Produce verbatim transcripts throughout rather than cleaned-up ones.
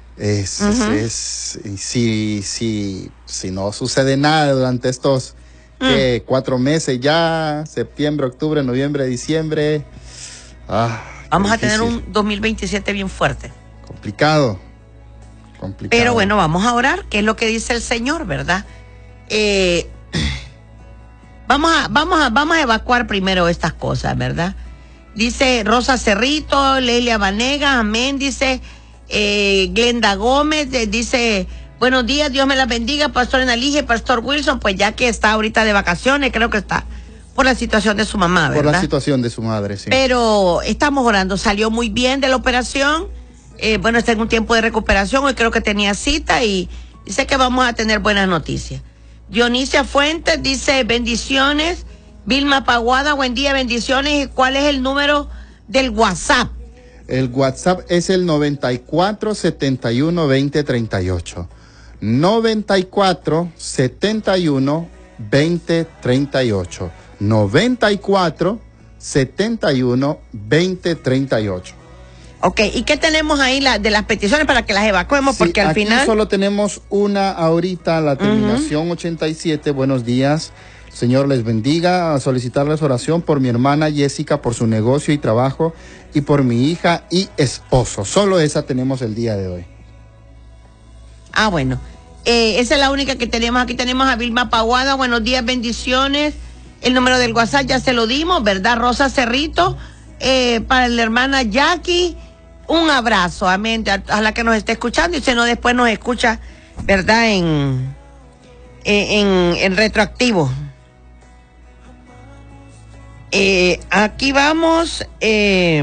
Es, Uh-huh. es, es si, si, si no sucede nada durante estos ¿qué? Mm. cuatro meses ya, septiembre, octubre, noviembre, diciembre. Ah, Vamos qué a tener difícil. un dos mil veintisiete bien fuerte. Complicado, complicado. Pero bueno, vamos a orar, que es lo que dice el Señor, ¿verdad? Eh, vamos a, vamos a, vamos a evacuar primero estas cosas, ¿verdad? Dice Rosa Cerrito, Lelia Vanegas, amén, dice eh, Glenda Gómez, eh, dice, buenos días, Dios me la bendiga, Pastor Enalige, Pastor Wilson, pues ya que está ahorita de vacaciones, creo que está por la situación de su mamá, ¿verdad? Por la situación de su madre, sí. Pero estamos orando, salió muy bien de la operación, eh, bueno, está en un tiempo de recuperación, hoy creo que tenía cita y dice que vamos a tener buenas noticias. Dionisia Fuentes dice, bendiciones. Vilma Paguada, buen día, bendiciones. ¿Y cuál es el número del WhatsApp? El WhatsApp es el noventa y cuatro, setenta y uno, veinte, treinta y ocho. noventa y cuatro, setenta y uno, veinte, treinta y ocho. noventa y cuatro, setenta y uno, veinte, treinta y ocho. Ok, ¿y qué tenemos ahí la, de las peticiones para que las evacuemos? Sí, porque al aquí final... solo tenemos una ahorita, la terminación uh-huh. ochenta y siete. Buenos días. Señor les bendiga, a solicitarles oración por mi hermana Jessica, por su negocio y trabajo, y por mi hija y esposo. Solo esa tenemos el día de hoy. Ah, bueno. Eh, esa es la única que tenemos. Aquí tenemos a Vilma Paguada. Buenos días, bendiciones. El número del WhatsApp ya se lo dimos, ¿verdad? Rosa Cerrito. Eh, para la hermana Jackie, un abrazo, amén. A, a la que nos esté escuchando y si no, después nos escucha, ¿verdad? En, en, en, en retroactivo. Eh, aquí vamos, eh,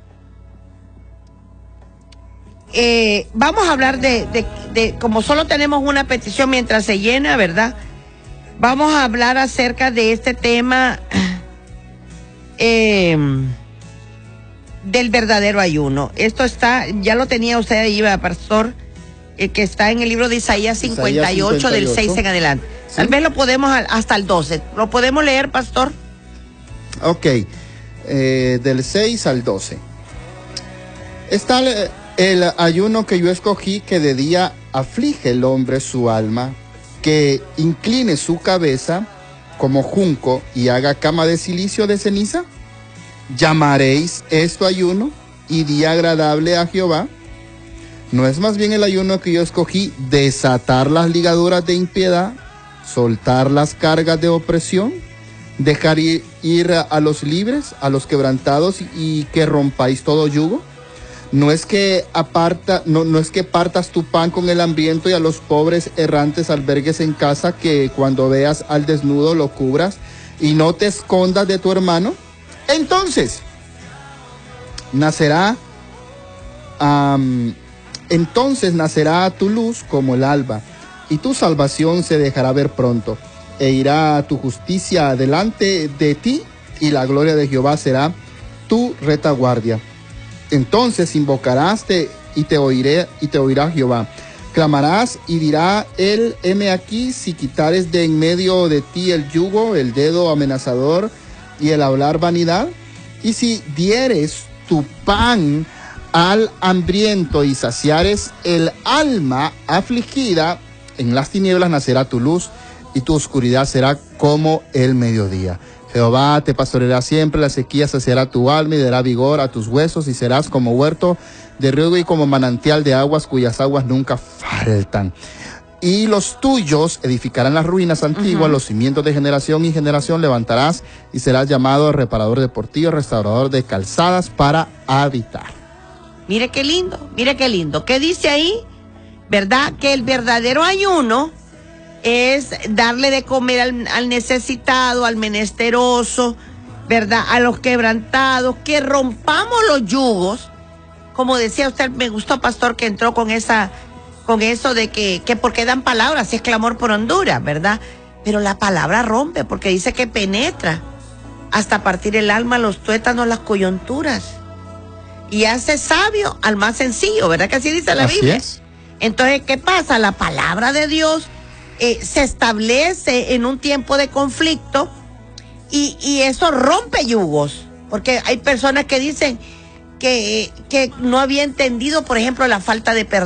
eh, vamos a hablar de, de, de, como solo tenemos una petición mientras se llena, ¿verdad? Vamos a hablar acerca de este tema eh, del verdadero ayuno. Esto está, ya lo tenía usted ahí, Pastor, eh, que está en el libro de Isaías cincuenta y ocho, del seis en adelante. ¿Sí? Tal vez lo podemos hasta el doce. ¿Lo podemos leer, Pastor? Ok, eh, del seis al doce. Está el, el ayuno que yo escogí, que de día aflige el hombre su alma, que incline su cabeza como junco y haga cama de silicio de ceniza. ¿Llamaréis esto ayuno y día agradable a Jehová? ¿No es más bien el ayuno que yo escogí desatar las ligaduras de impiedad, soltar las cargas de opresión? Dejar ir, ir a los libres, a los quebrantados, y que rompáis todo yugo. No es que aparta, no, no es que partas tu pan con el hambriento y a los pobres errantes albergues en casa, que cuando veas al desnudo lo cubras y no te escondas de tu hermano. Entonces nacerá, um, entonces nacerá tu luz como el alba y tu salvación se dejará ver pronto. E irá tu justicia delante de ti, y la gloria de Jehová será tu retaguardia. Entonces invocarás te, y te oiré y te oirá Jehová. Clamarás y dirá él: heme aquí. Si quitares de en medio de ti el yugo, el dedo amenazador y el hablar vanidad, y si dieres tu pan al hambriento y saciares el alma afligida, en las tinieblas nacerá tu luz, y tu oscuridad será como el mediodía. Jehová te pastoreará siempre, la sequía saciará tu alma y dará vigor a tus huesos, y serás como huerto de riego y como manantial de aguas cuyas aguas nunca faltan. Y los tuyos edificarán las ruinas antiguas, uh-huh. los cimientos de generación y generación levantarás, y serás llamado reparador de portillos, restaurador de calzadas para habitar. Mire qué lindo, mire qué lindo. ¿Qué dice ahí? ¿Verdad? Que el verdadero ayuno es darle de comer al, al necesitado, al menesteroso, ¿verdad? A los quebrantados, que rompamos los yugos. Como decía usted, me gustó, Pastor, que entró con esa, con eso de que, que porque dan palabras, es clamor por Honduras, ¿verdad? Pero la palabra rompe, porque dice que penetra hasta partir el alma, los tuétanos, las coyunturas, y hace sabio al más sencillo, ¿verdad? Que así dice la así Biblia. Es. Entonces, ¿qué pasa? La palabra de Dios Eh, se establece en un tiempo de conflicto, y, y eso rompe yugos, porque hay personas que dicen que, que no había entendido, por ejemplo, la falta de perdón.